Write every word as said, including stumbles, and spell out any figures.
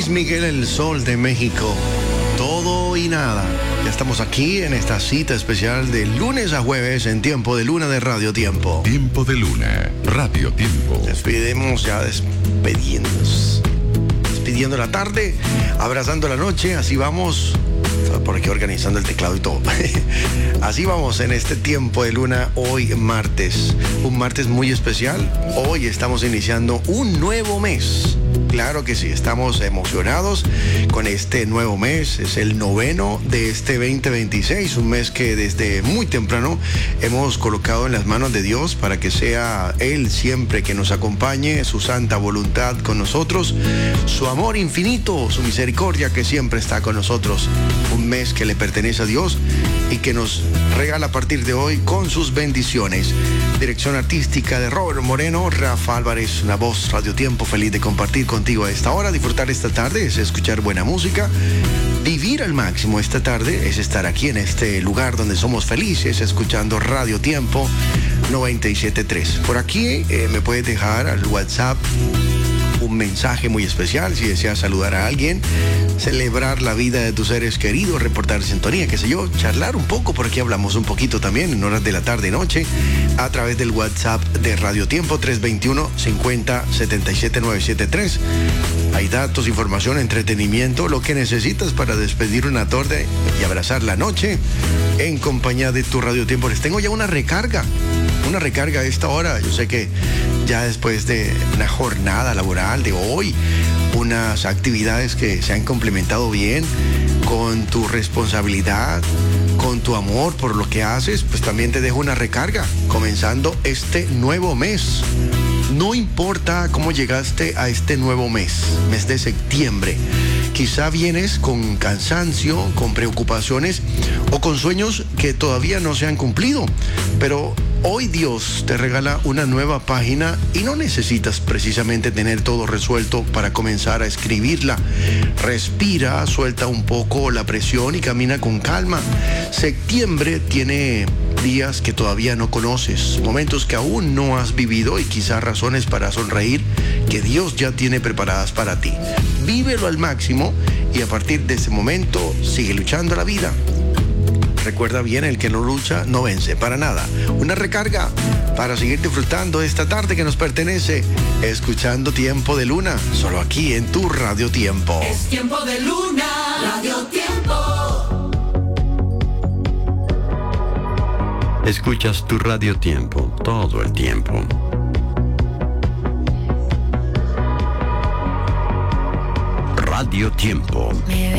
Miguel, el sol de México. Todo y nada. Ya estamos aquí en esta cita especial de lunes a jueves en Tiempo de Luna de Radio Tiempo. Tiempo de Luna, Radio Tiempo. Despedimos ya despidiéndonos. Despidiendo la tarde, abrazando la noche, así vamos. Por aquí organizando el teclado y todo. Así vamos en este Tiempo de Luna, hoy martes. Un martes muy especial. Hoy estamos iniciando un nuevo mes. Claro que sí, estamos emocionados con este nuevo mes. Es el noveno de este veinte veintiséis, un mes que desde muy temprano hemos colocado en las manos de Dios para que sea Él siempre que nos acompañe, su santa voluntad con nosotros, su amor infinito, su misericordia que siempre está con nosotros. Un mes que le pertenece a Dios y que nos regala a partir de hoy con sus bendiciones. Dirección artística de Robert Moreno, Rafa Álvarez, una voz Radio Tiempo, feliz de compartir contigo a esta hora. Disfrutar esta tarde es escuchar buena música. Vivir al máximo esta tarde es estar aquí en este lugar donde somos felices, escuchando Radio Tiempo noventa y siete punto tres. Por aquí eh, me puedes dejar al WhatsApp un mensaje muy especial si deseas saludar a alguien, celebrar la vida de tus seres queridos, reportar sintonía, qué sé yo, charlar un poco, por aquí hablamos un poquito también en horas de la tarde y noche, a través del WhatsApp de Radio Tiempo tres dos uno, cincuenta, setenta y siete, novecientos setenta y tres. Hay datos, información, entretenimiento, lo que necesitas para despedir una tarde y abrazar la noche en compañía de tu Radio Tiempo. Les tengo ya una recarga, una recarga a esta hora. Yo sé que ya después de una jornada laboral de hoy, unas actividades que se han complementado bien con tu responsabilidad, con tu amor por lo que haces, pues también te dejo una recarga comenzando este nuevo mes. No importa cómo llegaste a este nuevo mes, mes de septiembre. Quizá vienes con cansancio, con preocupaciones o con sueños que todavía no se han cumplido, pero hoy Dios te regala una nueva página y no necesitas precisamente tener todo resuelto para comenzar a escribirla. Respira, suelta un poco la presión y camina con calma. Septiembre tiene días que todavía no conoces, momentos que aún no has vivido y quizás razones para sonreír que Dios ya tiene preparadas para ti. Vívelo al máximo y a partir de ese momento sigue luchando la vida. Recuerda bien, el que no lucha no vence, para nada. Una recarga para seguir disfrutando esta tarde que nos pertenece, escuchando Tiempo de Luna, solo aquí en tu Radio Tiempo. Es Tiempo de Luna, Radio Tiempo. Escuchas tu Radio Tiempo todo el tiempo. Radio Tiempo. Me